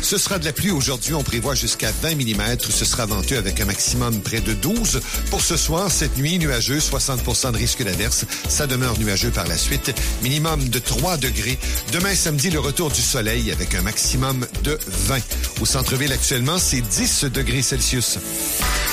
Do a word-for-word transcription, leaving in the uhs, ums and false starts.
Ce sera de la pluie aujourd'hui. On prévoit jusqu'à vingt millimètres. Ce sera venteux avec un maximum près de douze. Pour ce soir, cette nuit, nuageux, soixante pour cent de risque d'averse. Ça demeure nuageux par la suite. Minimum de trois degrés. Demain, samedi, le retour du soleil avec un maximum de vingt. Au centre-ville, actuellement, c'est dix degrés Celsius.